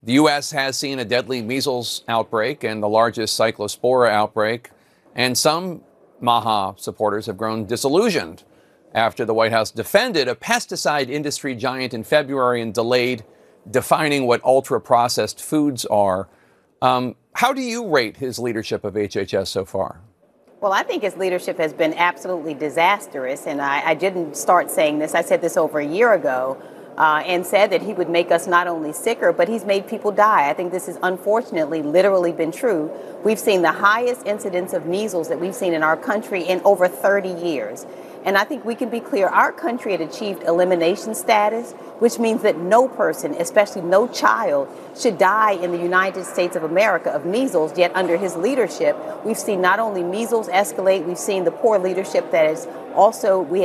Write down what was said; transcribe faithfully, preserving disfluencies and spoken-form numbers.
The U S has seen a deadly measles outbreak and the largest cyclospora outbreak, and some MAHA supporters have grown disillusioned after the White House defended a pesticide industry giant in February and delayed defining what ultra-processed foods are. Um, how do you rate his leadership of H H S so far? Well, I think his leadership has been absolutely disastrous, and I, I didn't start saying this. I said this over a year ago. Uh, and said that he would make us not only sicker, but he's made people die. I think this has unfortunately literally been true. We've seen the highest incidence of measles that we've seen in our country in over thirty years. And I think we can be clear, our country had achieved elimination status, which means that no person, especially no child, should die in the United States of America of measles. Yet under his leadership, we've seen not only measles escalate, we've seen the poor leadership that is also, we